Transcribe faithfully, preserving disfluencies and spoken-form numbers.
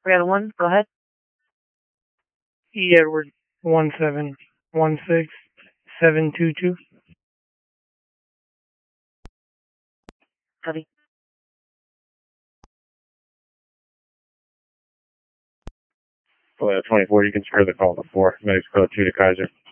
We got a one. Go ahead. E. Edward, one seven one six seven two two. Copy. Well, twenty-four, you can secure the call to four. Medics code two to Kaiser.